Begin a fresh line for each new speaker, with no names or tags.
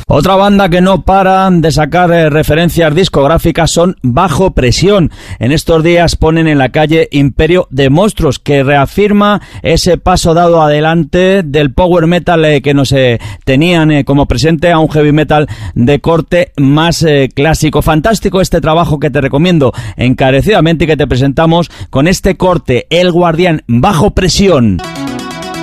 Otra banda que no paran de sacar referencias discográficas son Bajo Presión. En estos días ponen en la calle Imperio de Monstruos, que reafirma ese paso dado adelante del power metal que nos tenían como presente a un heavy metal de corte más clásico. Fantástico este trabajo que te recomiendo encarecidamente y que te presentamos con este corte, El Guardián, Bajo Presión.